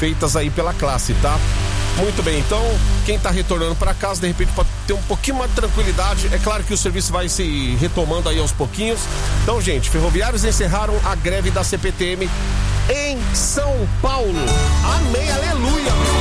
feitas aí pela classe, tá? Muito bem, então quem tá retornando para casa, de repente pode ter um pouquinho mais de tranquilidade. É claro que o serviço vai se retomando aí aos pouquinhos. Então, gente, ferroviários encerraram a greve da CPTM em São Paulo. Amém, aleluia, viu?